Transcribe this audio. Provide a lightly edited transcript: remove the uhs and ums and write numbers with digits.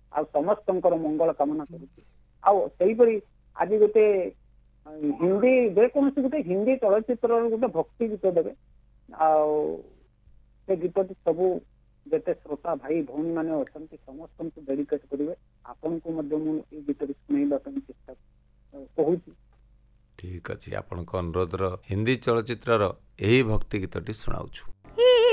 ଆଉ ସମସ୍ତଙ୍କର ମଙ୍ଗଳ କାମନା କରୁଛି। ଆଉ ସେଇପରି ଆଜି ଗୋଟେ ହିନ୍ଦୀ ଯେକୌଣସି ଗୋଟେ ହିନ୍ଦୀ ଚଳଚ୍ଚିତ୍ରର ଗୋଟେ ଭକ୍ତି ଗୀତ ଦେବେ, ଆଉ ସେ ଗୀତଟି ସବୁ ଯେତେ ଶ୍ରୋତା ଭାଇ ଭଉଣୀ ମାନେ ଅଛନ୍ତି ସମସ୍ତଙ୍କୁ ଡେଡିକେଟ କରିବେ। ଆପଣଙ୍କୁ ମଧ୍ୟ ମୁଁ ଏଇ ଗୀତଟି ଶୁଣେଇବା ପାଇଁ ଚେଷ୍ଟା କହୁଛି। ଠିକ୍ ଅଛି, ଆପଣଙ୍କ ଅନୁରୋଧର ହିନ୍ଦୀ ଚଳଚ୍ଚିତ୍ରର ଏହି ଭକ୍ତି ଗୀତଟି ଶୁଣାଉଛୁ।